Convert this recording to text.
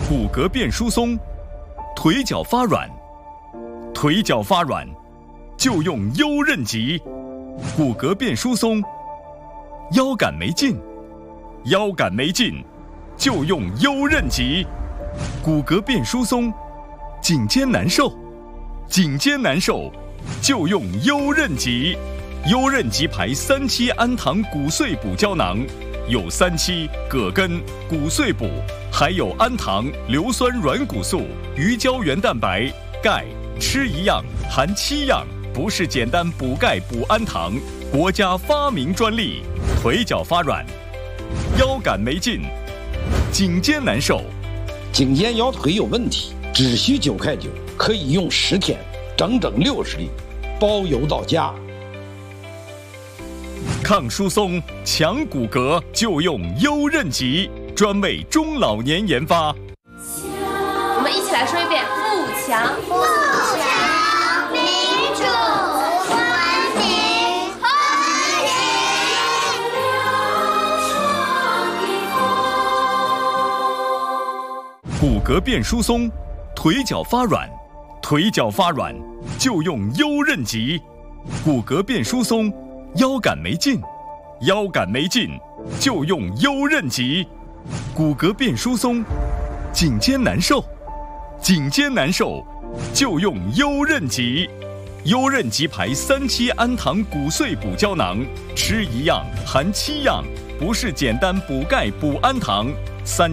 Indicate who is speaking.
Speaker 1: 骨骼变疏松，腿脚发软，腿脚发软就用优韧脊；骨骼变疏松，腰杆没劲，腰杆没劲就用优韧脊；骨骼变疏松，颈肩难受，颈肩难受就用优韧脊。优韧脊牌3期氨糖骨碎补胶囊，有3期葛根、骨碎补，还有氨糖、硫酸软骨素、鱼胶原蛋白、钙，吃一样含7样，不是简单补钙补氨糖，国家发明专利。腿脚发软，腰杆没劲，颈肩难受，
Speaker 2: 颈肩腰腿有问题，只需9块9，可以用10天，整整60粒，包邮到家。
Speaker 1: 抗疏松、强骨骼就用优韧脊，专为中老年研发。
Speaker 3: 我们一起来说一遍：富强、
Speaker 4: 富强、民主、文明、和谐。
Speaker 1: 骨骼变疏松，腿脚发软，腿脚发软就用优韧脊；骨骼变疏松，腰杆没劲，腰杆没劲就用优韧脊；骨骼变疏松，颈肩难受，颈肩难受就用优韧脊。优韧脊牌3期氨糖骨碎补胶囊，吃一样含7样，不是简单补钙补氨糖。